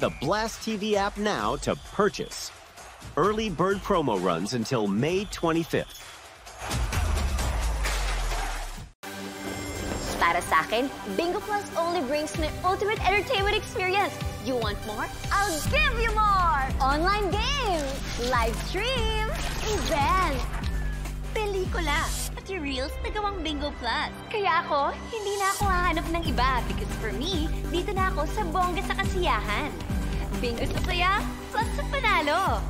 the Blast TV app now to purchase. Early bird promo runs until May 25th. Para sa akin, Bingo Plus only brings me ultimate entertainment experience. You want more? I'll give you more! Online games, live streams, events, pelikula, pati reels na gawang Bingo Plus. Kaya ako, hindi na ako hahanap ng iba because for me, dito na ako sa bongga sa kasiyahan. Bingo sa saya, plus sa panalo.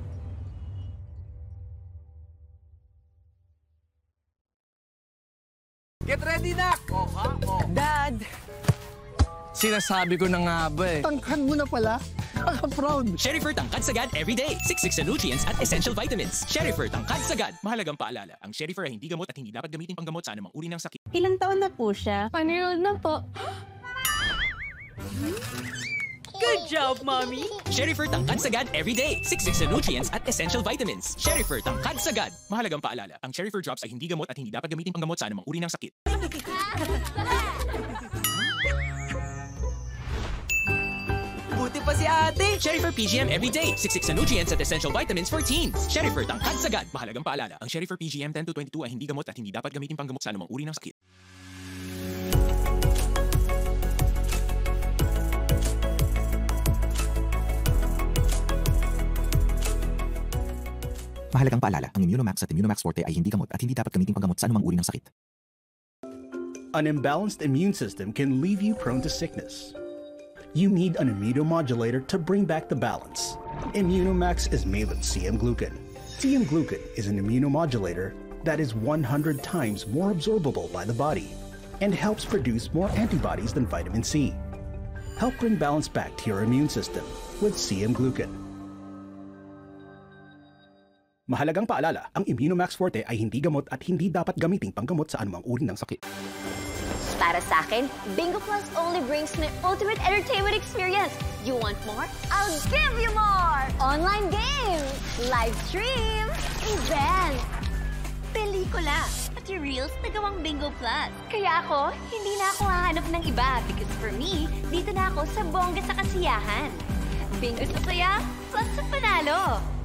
Get ready, Nak! Dad! Sinasabi ko na nga ba eh. Tangkan mo na pala. Kaka-proud. Sherifer Tangkad Sagad everyday. 66 na nutrients at essential vitamins. Sherifer Tangkad Sagad. Mahalagang paalala, ang Sherifer ay hindi gamot at hindi dapat gamitin panggamot sa anumang uri ng sakit. Ilang taon na po siya? 1-year-old na po. Good job, Mommy! Sherifer Tangkad Sagad everyday. 66 na nutrients at essential vitamins. Sherifer Tangkad Sagad. Mahalagang paalala, ang Sherifer drops ay hindi gamot at hindi dapat gamitin panggamot sa anumang uri ng sakit. Buti pa si ate! Sherifer PGM everyday. 66 na nutrients at essential vitamins for teens. Sherifer Tangkad Sagad. Mahalagang paalala, ang Sherifer PGM 10 to 22 ay hindi gamot at hindi dapat gamitin panggamot sa anumang uri ng sakit. Mahalagang paalala, ang Immunomax at Immunomax Forte ay hindi gamot at hindi dapat gamitin panggamot sa anumang uri ng sakit. An imbalanced immune system can leave you prone to sickness. You need an immunomodulator to bring back the balance. Immunomax is made with CM Glucan. CM Glucan is an immunomodulator that is 100 times more absorbable by the body and helps produce more antibodies than vitamin C. Help bring balance back to your immune system with CM Glucan. Mahalagang paalala, ang Immunomax Forte ay hindi gamot at hindi dapat gamiting panggamot sa anumang uri ng sakit. Para sa akin, Bingo Plus only brings me ultimate entertainment experience. You want more? I'll give you more! Online games, live streams, events, pelikula, pati reels na gawang Bingo Plus. Kaya ako, hindi na ako hahanap ng iba because for me, dito na ako sa bongga sa kasiyahan. Bingo sa saya, plus sa panalo.